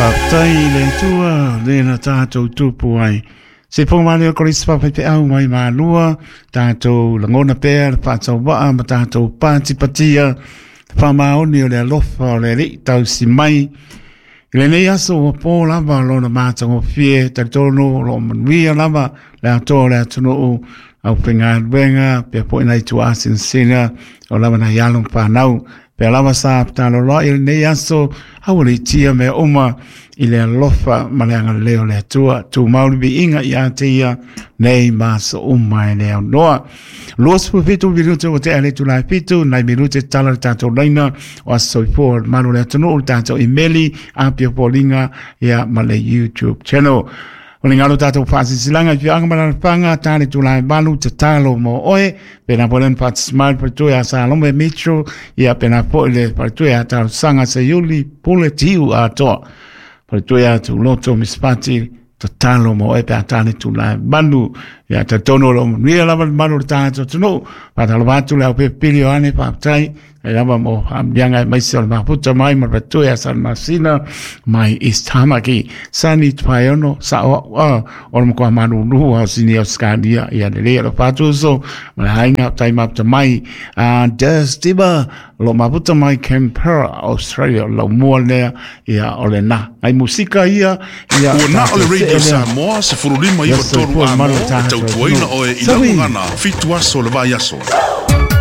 tai le tua le na tātou tupu ai. Se pōmane o korisa whawhai au mai mā lua, tātou langona pēr, pātau waa, ma tātou pāti patia, whamaoni o le alofa o le ri tau si mai. Le nei aso o pō lava lo na mātango fie, tātono lo manuia lava, le ato le atono o au penga wenga, pia po inai tu asin sina, o lava na yalong whanau, pia lava sa aptalo loa, le nei aso, hau le tia me oma, i le alofa maleanga leo le atua, tu mauri bi inga i ateia, nei maso umai le au noa. Luas pupitu minute o te ale tu lai pitu, nai minute tala le tātou laina, o aso i pōr manu le atunu, o tātou imeli, apia pōlinga, ia male YouTube channel. O le ngalo tātou whāsisilanga, i whianga mana panga, tāne tu lai malu, te tālo mo oe, pena polen whātismai paritue a sa lombe metro, ia pena po le paritue a tālo sanga sa yuli, pule tiu a toa. Paritue a tu loto mispati, to talo mo e pe atane tu la manu ya te tono lo mia lava manu tātou tunu patalo batu le au pe pilio ane pa tai e lava mo ambianga mai se ma puta mai ma paritue a San Marcina mai istamaki sani tpaiono sa o mo kwa manu nu o sini o skadia ya le lo patu so ma hainga tai ma mai Destiba lo ma puta mai Canberra Australia lo mo le ya ole na ai musika ia o na ole radio Samoa se furulima i o toru a mo tau tuaina o e ina ngana fitu aso le vai aso.